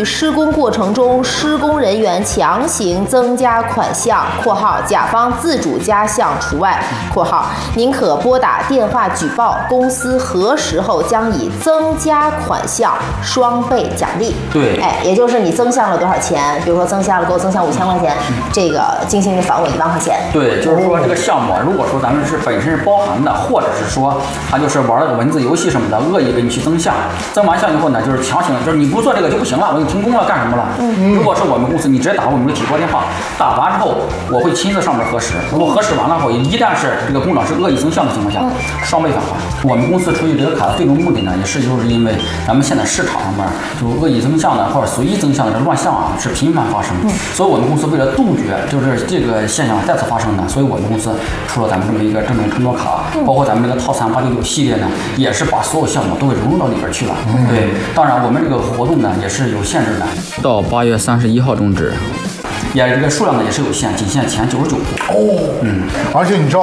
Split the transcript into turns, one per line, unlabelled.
施工过程中施工人员强行增加款项（括号甲方自主加项除外）（括号您可拨打电话举报，公司核实后将以增加款项双倍奖励）。
对，
也就是你增项了多少钱？比如说给我增项5000块钱，这个经纪人返我1万块钱。
对，就是说这个项目，如果说咱们是本身是包含的，或者是说他就是玩了个文字游戏什么的，恶意给你去增项，增完项以后呢，就是强行，就是你不做这个就不行了，我给你停工了，干什么了？如果是我们公司，你直接打我们的体拨电话，打完之后我会亲自上门核实，如果核实完了后，一旦是这个工长是恶意增项的情况下，双倍返还。我们公司出于这个卡的最终目的呢，也是就是因为咱们现在市场上面就恶意增项的或者随意增项的这乱象啊是频繁发生，所以我们公司为了杜绝就是这个现象再次发生呢，所以我们公司出了咱们这么一个正面承诺卡，包括咱们这个套餐899系列呢，也是把所有项目都给融入到里边去了。对，当然我们这个活动呢也是有限制的，到8月31号终止，也这个数量呢也是有限，仅限前99户。
而且你知道。